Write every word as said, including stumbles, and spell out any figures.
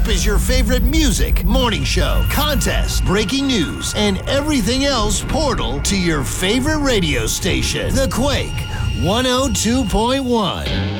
up is your favorite music, morning show, contest, breaking news, and everything else portal to your favorite radio station. The Quake one oh two point one.